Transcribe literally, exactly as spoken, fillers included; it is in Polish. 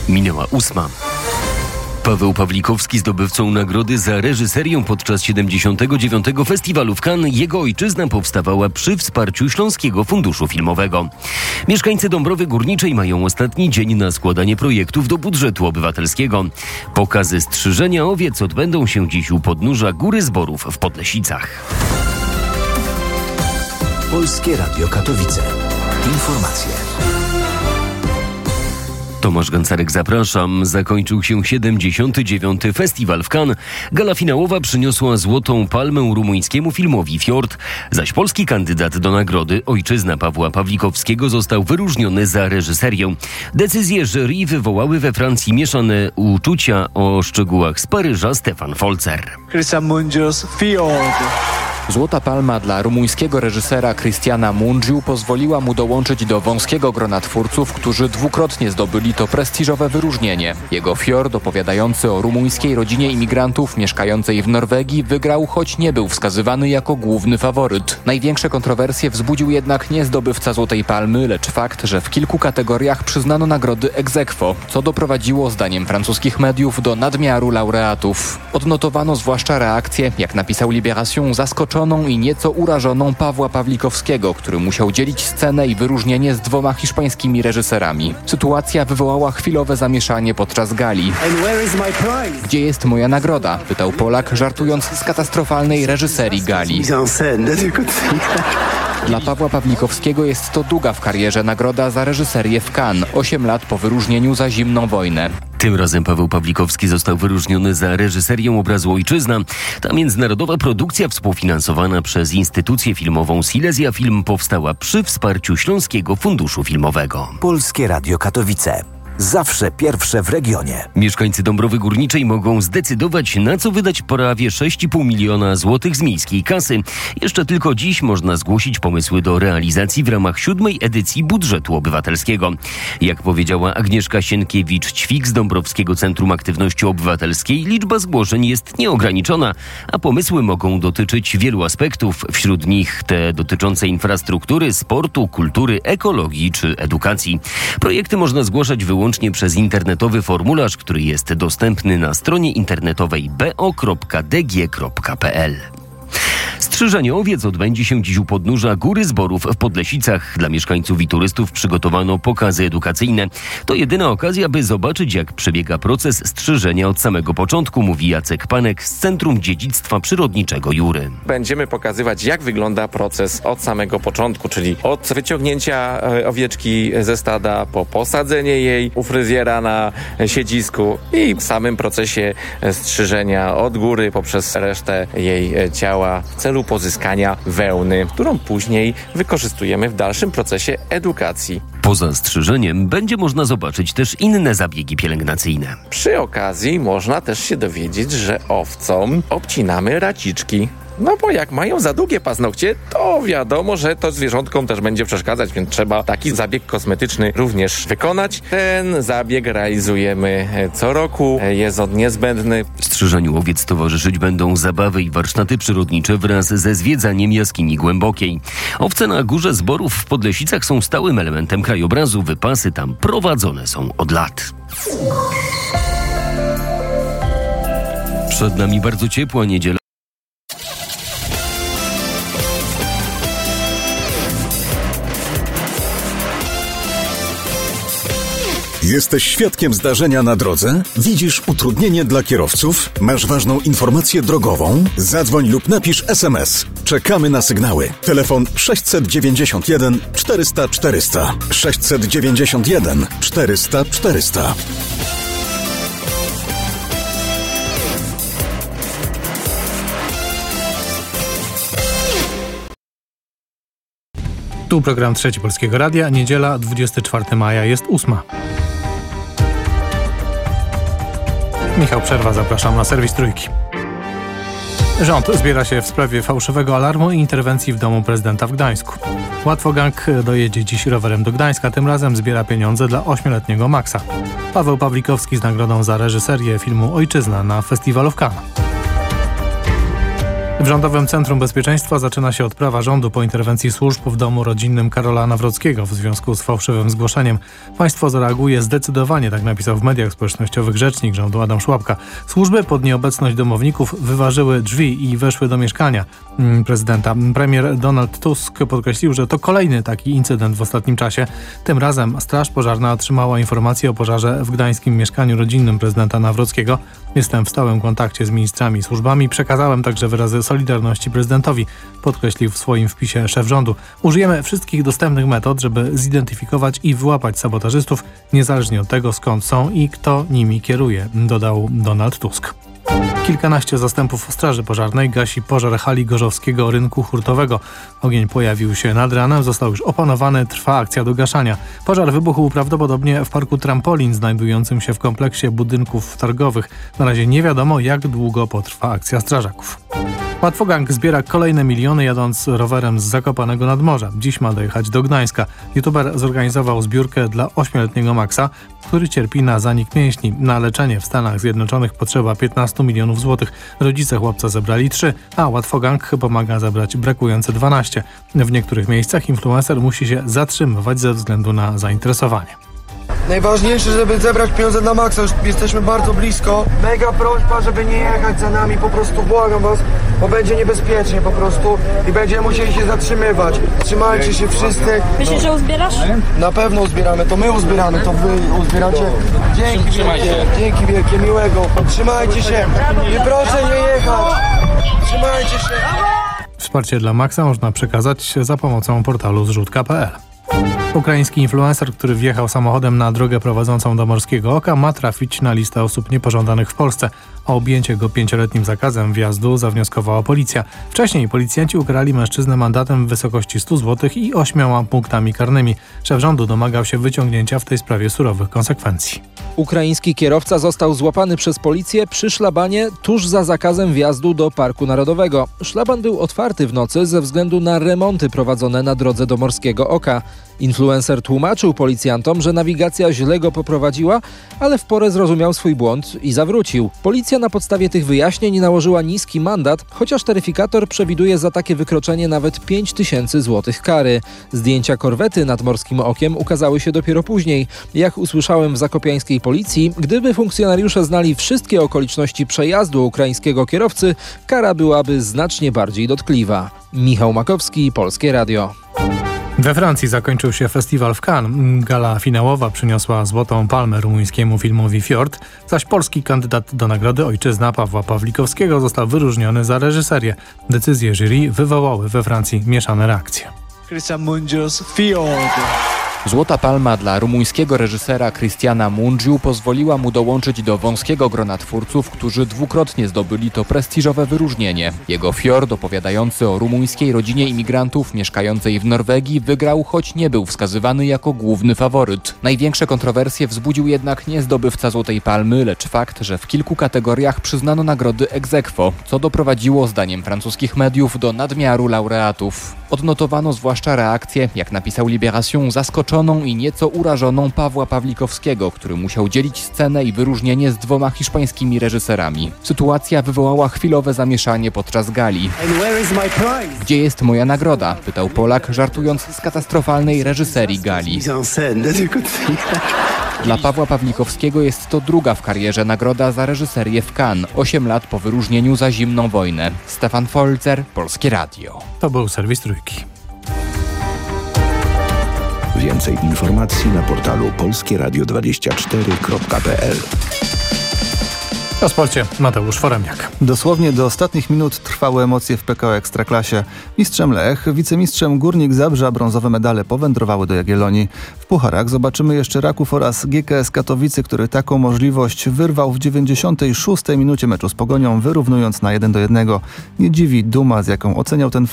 Minęła ósma. Paweł Pawlikowski zdobywcą nagrody za reżyserię podczas siedemdziesiątego dziewiątego Festiwalu w Cannes. Jego ojczyzna powstawała przy wsparciu Śląskiego Funduszu Filmowego. Mieszkańcy Dąbrowy Górniczej mają ostatni dzień na składanie projektów do budżetu obywatelskiego. Pokazy strzyżenia owiec odbędą się dziś u podnóża Góry Zborów w Podlesicach. Polskie Radio Katowice. Informacje. Tomasz Gancarek, zapraszam. Zakończył się siedemdziesiąty dziewiąty Festiwal w Cannes. Gala finałowa przyniosła złotą palmę rumuńskiemu filmowi Fjord, zaś polski kandydat do nagrody, ojczyzna Pawła Pawlikowskiego, został wyróżniony za reżyserię. Decyzje jury wywołały we Francji mieszane uczucia. O szczegółach z Paryża Stefan Folzer. Cristian Mungios, Fjord. Złota palma dla rumuńskiego reżysera Cristiana Mungiu pozwoliła mu dołączyć do wąskiego grona twórców, którzy dwukrotnie zdobyli to prestiżowe wyróżnienie. Jego Fjord, opowiadający o rumuńskiej rodzinie imigrantów mieszkającej w Norwegii, wygrał, choć nie był wskazywany jako główny faworyt. Największe kontrowersje wzbudził jednak nie zdobywca Złotej Palmy, lecz fakt, że w kilku kategoriach przyznano nagrody ex aequo, co doprowadziło, zdaniem francuskich mediów, do nadmiaru laureatów. Odnotowano zwłaszcza reakcję, jak napisał Libération, zaskoczoną i nieco urażoną Pawła Pawlikowskiego, który musiał dzielić scenę i wyróżnienie z dwoma hiszpańskimi reżyserami. Sytuacja wywołała chwilowe zamieszanie podczas gali. Gdzie jest moja nagroda? Pytał Polak, żartując z katastrofalnej reżyserii gali. Dla Pawła Pawlikowskiego jest to długa w karierze nagroda za reżyserię w Cannes, osiem lat po wyróżnieniu za Zimną wojnę. Tym razem Paweł Pawlikowski został wyróżniony za reżyserię obrazu Ojczyzna. Ta międzynarodowa produkcja współfinansowana przez instytucję filmową Silesia Film powstała przy wsparciu Śląskiego Funduszu Filmowego. Polskie Radio Katowice. Zawsze pierwsze w regionie. Mieszkańcy Dąbrowy Górniczej mogą zdecydować, na co wydać prawie sześć i pół miliona złotych z miejskiej kasy. Jeszcze tylko dziś można zgłosić pomysły do realizacji w ramach siódmej edycji budżetu obywatelskiego. Jak powiedziała Agnieszka Sienkiewicz-Ćwik z Dąbrowskiego Centrum Aktywności Obywatelskiej, liczba zgłoszeń jest nieograniczona, a pomysły mogą dotyczyć wielu aspektów, wśród nich te dotyczące infrastruktury, sportu, kultury, ekologii czy edukacji. Projekty można zgłaszać wyłącznie Łącznie przez internetowy formularz, który jest dostępny na stronie internetowej b o kropka d g kropka p l. Strzyżenie owiec odbędzie się dziś u podnóża Góry Zborów w Podlesicach. Dla mieszkańców i turystów przygotowano pokazy edukacyjne. To jedyna okazja, by zobaczyć, jak przebiega proces strzyżenia od samego początku, mówi Jacek Panek z Centrum Dziedzictwa Przyrodniczego Jury. Będziemy pokazywać, jak wygląda proces od samego początku, czyli od wyciągnięcia owieczki ze stada, po posadzenie jej u fryzjera na siedzisku i w samym procesie strzyżenia od góry poprzez resztę jej ciała w celu pozyskania wełny, którą później wykorzystujemy w dalszym procesie edukacji. Poza strzyżeniem będzie można zobaczyć też inne zabiegi pielęgnacyjne. Przy okazji można też się dowiedzieć, że owcom obcinamy raciczki. No bo jak mają za długie paznokcie, to wiadomo, że to zwierzątkom też będzie przeszkadzać, więc trzeba taki zabieg kosmetyczny również wykonać. Ten zabieg realizujemy co roku, jest on niezbędny. Strzyżeniu owiec towarzyszyć będą zabawy i warsztaty przyrodnicze wraz ze zwiedzaniem jaskini głębokiej. Owce na Górze Zborów w Podlesicach są stałym elementem krajobrazu. Wypasy tam prowadzone są od lat. Przed nami bardzo ciepła niedziela. Jesteś świadkiem zdarzenia na drodze? Widzisz utrudnienie dla kierowców? Masz ważną informację drogową? Zadzwoń lub napisz es em es. Czekamy na sygnały. Telefon sześćset dziewięćdziesiąt jeden czterysta czterysta. sześćset dziewięćdziesiąt jeden czterysta czterysta. Tu program Trzeci Polskiego Radia. Niedziela, dwudziestego czwartego maja, jest ósma. Michał Przerwa, zapraszam na serwis Trójki. Rząd zbiera się w sprawie fałszywego alarmu i interwencji w domu prezydenta w Gdańsku. Łatwogang dojedzie dziś rowerem do Gdańska, tym razem zbiera pieniądze dla ośmioletniego Maxa. Paweł Pawlikowski z nagrodą za reżyserię filmu Ojczyzna na festiwalu w Cannes. W Rządowym Centrum Bezpieczeństwa zaczyna się odprawa rządu po interwencji służb w domu rodzinnym Karola Nawrockiego w związku z fałszywym zgłoszeniem. Państwo zareaguje zdecydowanie, tak napisał w mediach społecznościowych rzecznik rządu Adam Szłapka. Służby pod nieobecność domowników wyważyły drzwi i weszły do mieszkania prezydenta. Premier Donald Tusk podkreślił, że to kolejny taki incydent w ostatnim czasie. Tym razem Straż Pożarna otrzymała informację o pożarze w gdańskim mieszkaniu rodzinnym prezydenta Nawrockiego. Jestem w stałym kontakcie z ministrami i służbami. Przekazałem także wyrazy solidarności prezydentowi, podkreślił w swoim wpisie szef rządu. Użyjemy wszystkich dostępnych metod, żeby zidentyfikować i wyłapać sabotażystów, niezależnie od tego, skąd są i kto nimi kieruje, dodał Donald Tusk. Kilkanaście zastępów Straży Pożarnej gasi pożar hali gorzowskiego rynku hurtowego. Ogień pojawił się nad ranem, został już opanowany, trwa akcja do gaszania. Pożar wybuchł prawdopodobnie w parku Trampolin, znajdującym się w kompleksie budynków targowych. Na razie nie wiadomo, jak długo potrwa akcja strażaków. Łatwogang zbiera kolejne miliony jadąc rowerem z Zakopanego nad Morza. Dziś ma dojechać do Gdańska. YouTuber zorganizował zbiórkę dla ośmioletniego Maxa, który cierpi na zanik mięśni. Na leczenie w Stanach Zjednoczonych potrzeba piętnaście milionów złotych. Rodzice chłopca zebrali trzy, a Łatwogang pomaga zebrać brakujące dwanaście. W niektórych miejscach influencer musi się zatrzymywać ze względu na zainteresowanie. Najważniejsze, żeby zebrać pieniądze na maksa, już jesteśmy bardzo blisko. Mega prośba, żeby nie jechać za nami, po prostu błagam was, bo będzie niebezpiecznie po prostu i będziemy musieli się zatrzymywać. Trzymajcie się wszyscy. Myślisz, że uzbierasz? Na pewno uzbieramy, to my uzbieramy, to wy uzbieracie. Dzięki wielkie, dzięki wielkie, miłego. Trzymajcie się i proszę nie jechać. Trzymajcie się. Wsparcie dla Maxa można przekazać za pomocą portalu zrzutka kropka pe el. Ukraiński influencer, który wjechał samochodem na drogę prowadzącą do Morskiego Oka, ma trafić na listę osób niepożądanych w Polsce. O objęcie go pięcioletnim zakazem wjazdu zawnioskowała policja. Wcześniej policjanci ukarali mężczyznę mandatem w wysokości stu złotych i ośmioma punktami karnymi. Szef rządu domagał się wyciągnięcia w tej sprawie surowych konsekwencji. Ukraiński kierowca został złapany przez policję przy szlabanie tuż za zakazem wjazdu do Parku Narodowego. Szlaban był otwarty w nocy ze względu na remonty prowadzone na drodze do Morskiego Oka. Influencer tłumaczył policjantom, że nawigacja źle go poprowadziła, ale w porę zrozumiał swój błąd i zawrócił. Policja na podstawie tych wyjaśnień nałożyła niski mandat, chociaż taryfikator przewiduje za takie wykroczenie nawet pięć tysięcy złotych kary. Zdjęcia korwety nad Morskim Okiem ukazały się dopiero później. Jak usłyszałem w zakopiańskiej policji, gdyby funkcjonariusze znali wszystkie okoliczności przejazdu ukraińskiego kierowcy, kara byłaby znacznie bardziej dotkliwa. Michał Makowski, Polskie Radio. We Francji zakończył się festiwal w Cannes. Gala finałowa przyniosła Złotą Palmę rumuńskiemu filmowi Fjord, zaś polski kandydat do nagrody Ojczyzna Pawła Pawlikowskiego został wyróżniony za reżyserię. Decyzje jury wywołały we Francji mieszane reakcje. Cristian Mungios, Fjord. Złota Palma dla rumuńskiego reżysera Cristiana Mungiu pozwoliła mu dołączyć do wąskiego grona twórców, którzy dwukrotnie zdobyli to prestiżowe wyróżnienie. Jego Fjord, opowiadający o rumuńskiej rodzinie imigrantów mieszkającej w Norwegii, wygrał, choć nie był wskazywany jako główny faworyt. Największe kontrowersje wzbudził jednak nie zdobywca Złotej Palmy, lecz fakt, że w kilku kategoriach przyznano nagrody ex aequo, co doprowadziło, zdaniem francuskich mediów, do nadmiaru laureatów. Odnotowano zwłaszcza reakcję, jak napisał Libération, zaskoczoną i nieco urażoną Pawła Pawlikowskiego, który musiał dzielić scenę i wyróżnienie z dwoma hiszpańskimi reżyserami. Sytuacja wywołała chwilowe zamieszanie podczas gali. Gdzie jest moja nagroda? Pytał Polak, żartując z katastrofalnej reżyserii gali. Dla Pawła Pawlikowskiego jest to druga w karierze nagroda za reżyserię w Cannes, osiem lat po wyróżnieniu za Zimną wojnę. Stefan Folzer, Polskie Radio. To był serwis Trójki. Więcej informacji na portalu polskie radio dwadzieścia cztery kropka pe el. O sporcie Mateusz Foremniak. Dosłownie do ostatnich minut trwały emocje w P K O Ekstraklasie. Mistrzem Lech, wicemistrzem Górnik Zabrze, brązowe medale powędrowały do Jagiellonii. W pucharach zobaczymy jeszcze Raków oraz G K S Katowice, który taką możliwość wyrwał w dziewięćdziesiątej szóstej minucie meczu z Pogonią, wyrównując na jeden do jednego. Nie dziwi duma, z jaką oceniał ten